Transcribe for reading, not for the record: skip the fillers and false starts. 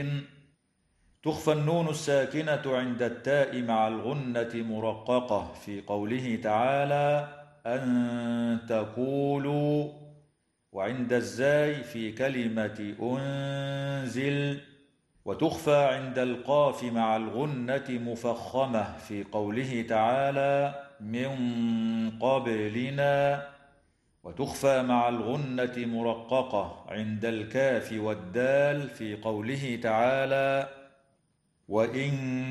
تخفى النون الساكنة عند التاء مع الغنة مرققة في قوله تعالى أن تقولوا، وعند الزاي في كلمة أنزل. وتخفى عند القاف مع الغنة مفخمة في قوله تعالى من قبلنا. وتخفى مع الغنة مرققة عند الكاف والدال في قوله تعالى وإن